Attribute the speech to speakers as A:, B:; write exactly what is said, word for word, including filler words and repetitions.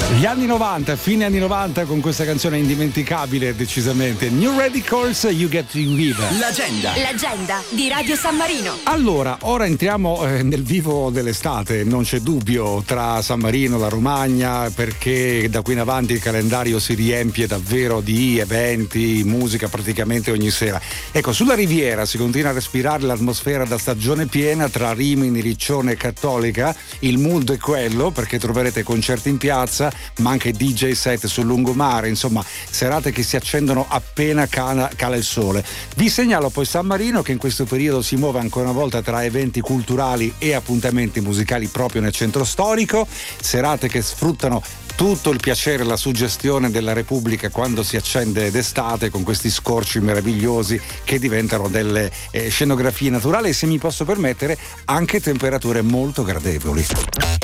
A: Gli anni novanta, fine anni novanta, con questa canzone indimenticabile decisamente. New Radicals, You Get to Give.
B: L'agenda.
C: L'agenda di Radio San Marino.
A: Allora, ora entriamo eh, nel vivo dell'estate, non c'è dubbio, tra San Marino e la Romagna, perché da qui in avanti il calendario si riempie davvero di eventi, musica praticamente ogni sera. Ecco, sulla Riviera si continua a respirare l'atmosfera da stagione piena tra Rimini, Riccione e Cattolica. Il mood è quello, perché troverete concerti in piazza, ma anche D J set sul lungomare, insomma serate che si accendono appena cala, cala il sole. Vi segnalo poi San Marino, che in questo periodo si muove ancora una volta tra eventi culturali e appuntamenti musicali proprio nel centro storico, serate che sfruttano tutto il piacere e la suggestione della Repubblica quando si accende d'estate, con questi scorci meravigliosi che diventano delle eh, scenografie naturali e, se mi posso permettere, anche temperature molto gradevoli.